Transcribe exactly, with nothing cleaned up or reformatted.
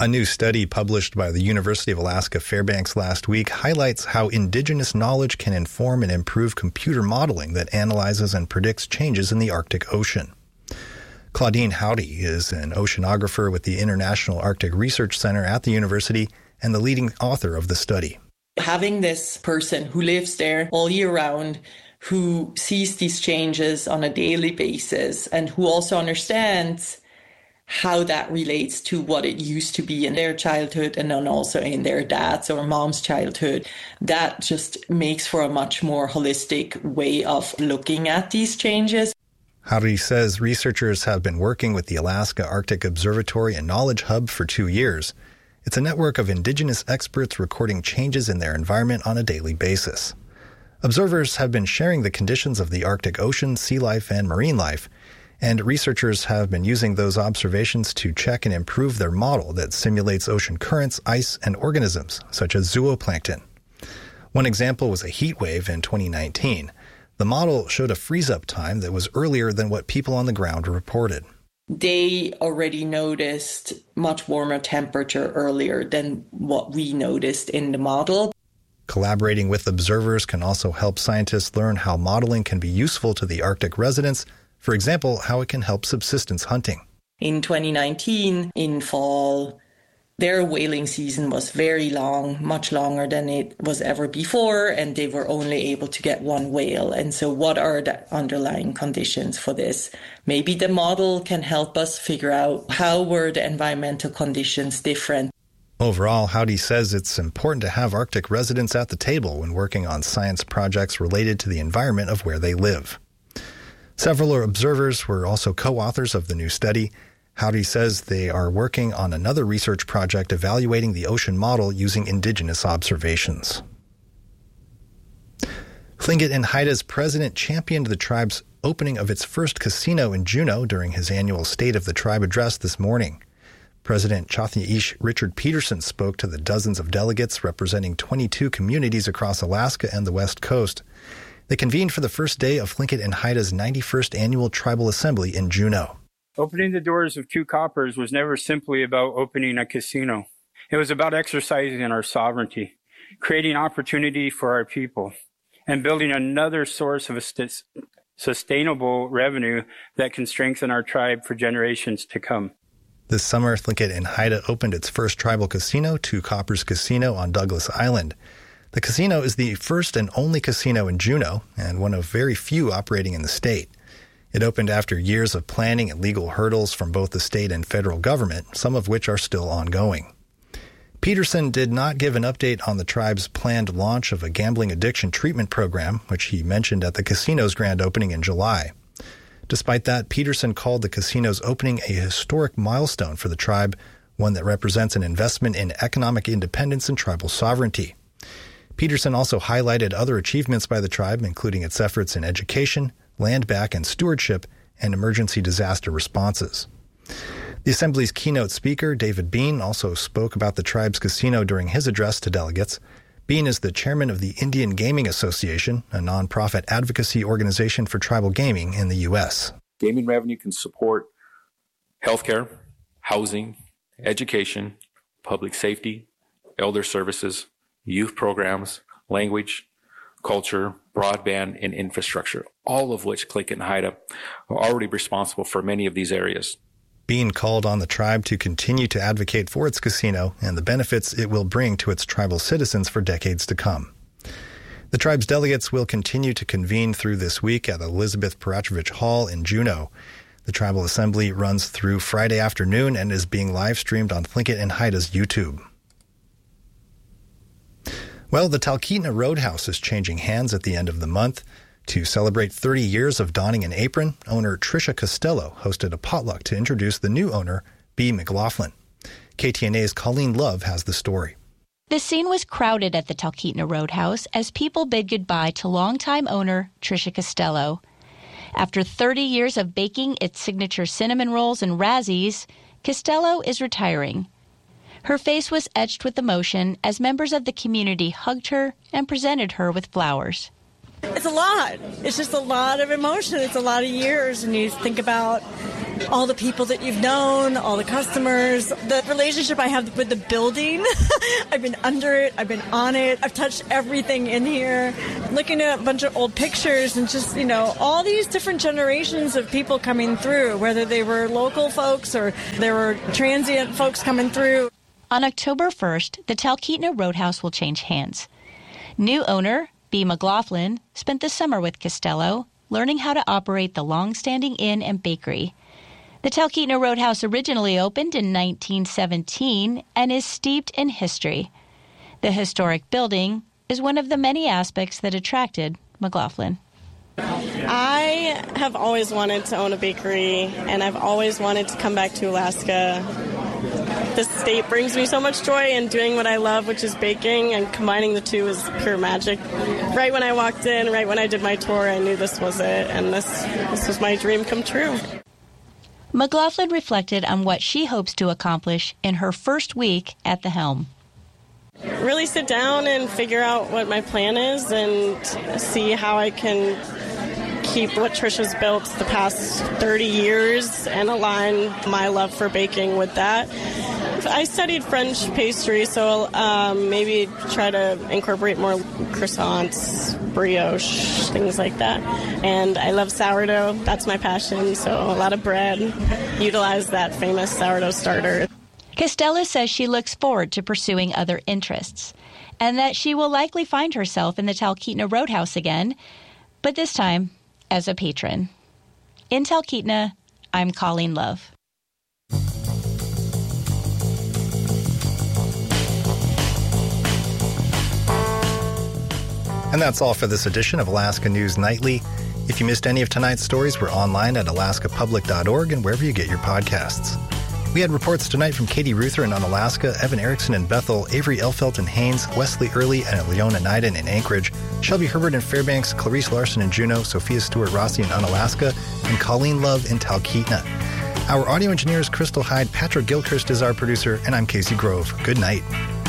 A new study published by the University of Alaska Fairbanks last week highlights how indigenous knowledge can inform and improve computer modeling that analyzes and predicts changes in the Arctic Ocean. Claudine Howdy is an oceanographer with the International Arctic Research Center at the university and the leading author of the study. Having this person who lives there all year round, who sees these changes on a daily basis, and who also understands how that relates to what it used to be in their childhood and then also in their dad's or mom's childhood. That just makes for a much more holistic way of looking at these changes. Howdy says researchers have been working with the Alaska Arctic Observatory and Knowledge Hub for two years. It's a network of indigenous experts recording changes in their environment on a daily basis. Observers have been sharing the conditions of the Arctic Ocean, sea life, and marine life, and researchers have been using those observations to check and improve their model that simulates ocean currents, ice, and organisms, such as zooplankton. One example was a heat wave in twenty nineteen. The model showed a freeze-up time that was earlier than what people on the ground reported. They already noticed much warmer temperature earlier than what we noticed in the model. Collaborating with observers can also help scientists learn how modeling can be useful to the Arctic residents. For example, how it can help subsistence hunting. In twenty nineteen, in fall, their whaling season was very long, much longer than it was ever before, and they were only able to get one whale. And so what are the underlying conditions for this? Maybe the model can help us figure out how were the environmental conditions different. Overall, Howdy says it's important to have Arctic residents at the table when working on science projects related to the environment of where they live. Several observers were also co-authors of the new study. Howdy says they are working on another research project evaluating the ocean model using indigenous observations. Tlingit and Haida's president championed the tribe's opening of its first casino in Juneau during his annual State of the Tribe address this morning. President Chatham-Ish Richard Peterson spoke to the dozens of delegates representing twenty-two communities across Alaska and the West Coast. They convened for the first day of Tlingit and Haida's ninety-first Annual Tribal Assembly in Juneau. Opening the doors of Two Coppers was never simply about opening a casino. It was about exercising our sovereignty, creating opportunity for our people, and building another source of a st- sustainable revenue that can strengthen our tribe for generations to come. This summer, Tlingit and Haida opened its first tribal casino, Two Coppers Casino on Douglas Island. The casino is the first and only casino in Juneau, and one of very few operating in the state. It opened after years of planning and legal hurdles from both the state and federal government, some of which are still ongoing. Peterson did not give an update on the tribe's planned launch of a gambling addiction treatment program, which he mentioned at the casino's grand opening in July. Despite that, Peterson called the casino's opening a historic milestone for the tribe, one that represents an investment in economic independence and tribal sovereignty. Peterson also highlighted other achievements by the tribe, including its efforts in education, land back and stewardship, and emergency disaster responses. The Assembly's keynote speaker, David Bean, also spoke about the tribe's casino during his address to delegates. Bean is the chairman of the Indian Gaming Association, a nonprofit advocacy organization for tribal gaming in the U S. Gaming revenue can support healthcare, housing, education, public safety, elder services, youth programs, language, culture, broadband, and infrastructure, all of which Tlingit and Haida are already responsible for many of these areas. Bean called on the tribe to continue to advocate for its casino and the benefits it will bring to its tribal citizens for decades to come. The tribe's delegates will continue to convene through this week at Elizabeth Parachovich Hall in Juneau. The tribal assembly runs through Friday afternoon and is being live-streamed on Tlingit and Haida's YouTube. Well, the Talkeetna Roadhouse is changing hands at the end of the month. To celebrate thirty years of donning an apron, owner Tricia Costello hosted a potluck to introduce the new owner, B. McLaughlin. K T N A's Colleen Love has the story. The scene was crowded at the Talkeetna Roadhouse as people bid goodbye to longtime owner Tricia Costello. After thirty years of baking its signature cinnamon rolls and Razzies, Costello is retiring. Her face was etched with emotion as members of the community hugged her and presented her with flowers. It's a lot. It's just a lot of emotion. It's a lot of years, and you think about all the people that you've known, all the customers, the relationship I have with the building. I've been under it. I've been on it. I've touched everything in here. Looking at a bunch of old pictures and just, you know, all these different generations of people coming through, whether they were local folks or there were transient folks coming through. On October first, the Talkeetna Roadhouse will change hands. New owner, B. McLaughlin, spent the summer with Costello, learning how to operate the long-standing inn and bakery. The Talkeetna Roadhouse originally opened in nineteen seventeen and is steeped in history. The historic building is one of the many aspects that attracted McLaughlin. I have always wanted to own a bakery, and I've always wanted to come back to Alaska. This state brings me so much joy, and doing what I love, which is baking, and combining the two is pure magic. Right when I walked in, right when I did my tour, I knew this was it, and this, this was my dream come true. McLaughlin reflected on what she hopes to accomplish in her first week at the helm. Really sit down and figure out what my plan is and see how I can keep what Trisha's built the past thirty years and align my love for baking with that. I studied French pastry, so um, maybe try to incorporate more croissants, brioche, things like that. And I love sourdough. That's my passion, so a lot of bread. Utilize that famous sourdough starter. Costello says she looks forward to pursuing other interests and that she will likely find herself in the Talkeetna Roadhouse again, but this time as a patron. In Talkeetna, I'm Colleen Love. And that's all for this edition of Alaska News Nightly. If you missed any of tonight's stories, we're online at alaska public dot org and wherever you get your podcasts. We had reports tonight from Katie Ruther in Unalaska, Evan Erickson in Bethel, Avery Elfelt in Haines, Wesley Early and Leona Nyden in Anchorage, Shelby Herbert in Fairbanks, Clarice Larson in Juneau, Sophia Stewart-Rossi in Unalaska, and Colleen Love in Talkeetna. Our audio engineer is Crystal Hyde, Patrick Gilchrist is our producer, and I'm Casey Grove. Good night.